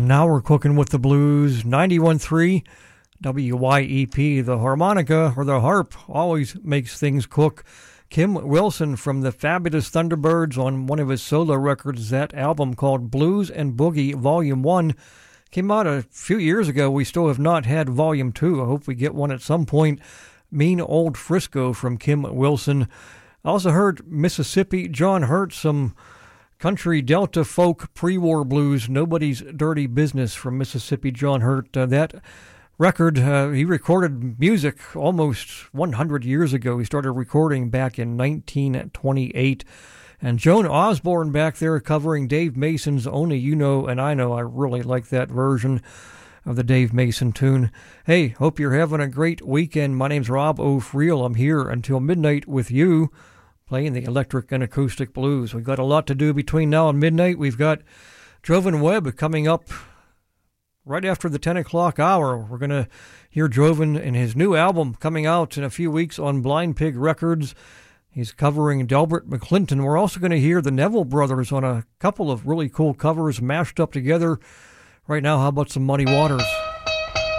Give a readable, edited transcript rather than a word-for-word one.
Now we're cooking with the blues. 91.3 WYEP. The harmonica, or the harp, always makes things cook. Kim Wilson from the Fabulous Thunderbirds on one of his solo records. That album called Blues and Boogie Volume 1 came out a few years ago. We still have not had Volume 2. I hope we get one at some point. Mean Old Frisco from Kim Wilson. I also heard Mississippi John Hurt, some country Delta folk pre-war blues, Nobody's Dirty Business from Mississippi John Hurt. That record, he recorded music almost 100 years ago. He started recording back in 1928. And Joan Osborne back there covering Dave Mason's Only You Know and I Know. I really like that version of the Dave Mason tune. Hey, hope you're having a great weekend. My name's Rob O'Friel. I'm here until midnight with you, playing the electric and acoustic blues. We've got a lot to do between now and midnight. We've got Jovan Webb coming up right after the 10 o'clock hour. We're going to hear Jovan in his new album coming out in a few weeks on Blind Pig Records. He's covering Delbert McClinton. We're also going to hear the Neville Brothers on a couple of really cool covers mashed up together. Right now, how about some Muddy Waters?